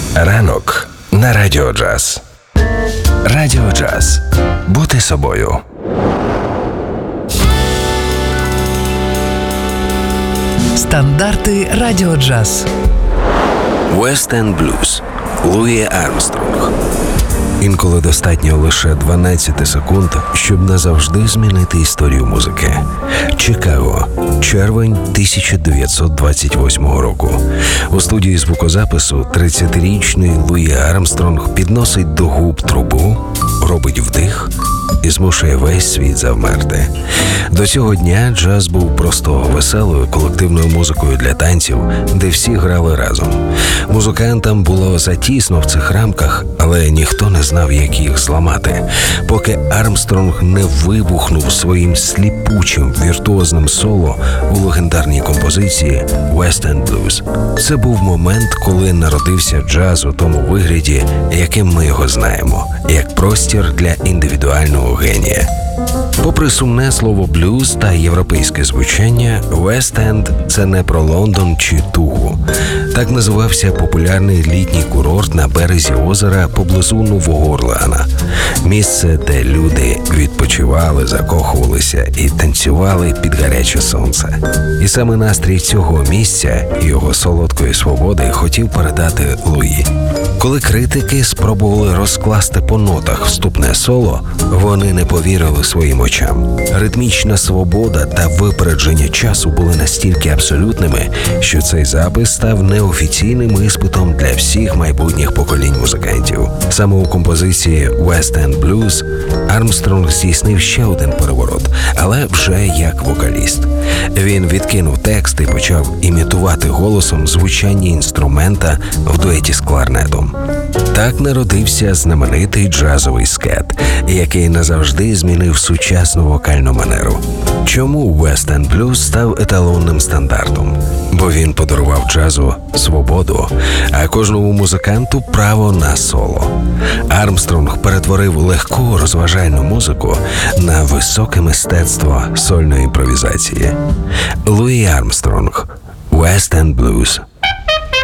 Ранок на Радіо Джаз. Радіо Джаз. Бути собою. Стандарти Радіо Джаз. West End Blues. Луї Армстронг. Інколи достатньо лише 12 секунд, щоб назавжди змінити історію музики. Чикаго. Червень 1928 року. У студії звукозапису 30-річний Луї Армстронг підносить до губ трубу, робить вдих і змушує весь світ завмерти. До цього дня джаз був просто веселою колективною музикою для танців, де всі грали разом. Музикантам було затісно в цих рамках, але ніхто не знав, як їх зламати. Поки Армстронг не вибухнув своїм сліпучим віртуозним соло у легендарній композиції West End Blues. Це був момент, коли народився джаз у тому вигляді, яким ми його знаємо, як простір для індивідуального генія. Попри сумне слово «блюз» та європейське звучання, Вест-Енд – це не про Лондон чи Тугу. Так називався популярний літній курорт на березі озера поблизу Нового Орлеана. Місце, де люди відпочивали, закохувалися і танцювали під гаряче сонце. І саме настрій цього місця і його солодкої свободи хотів передати Луї. Коли критики спробували розкласти по нотах вступне соло, вони не повірили своїм очам. Ритмічна свобода та випередження часу були настільки абсолютними, що цей запис став неофіційним іспитом для всіх майбутніх поколінь музикантів. Саме у композиції West End Blues Армстронг здійснив ще один переворот, але вже як вокаліст. Він відкинув текст і почав імітувати голосом звучання інструмента в дуеті з кларнетом. Так народився знаменитий джазовий скет, який назавжди змінив сучасну вокальну манеру. Чому West End Blues став еталонним стандартом? Бо він подарував джазу свободу, а кожному музиканту право на соло. Армстронг перетворив легку розважальну музику на високе мистецтво сольної імпровізації. Луї Армстронг, West End Blues.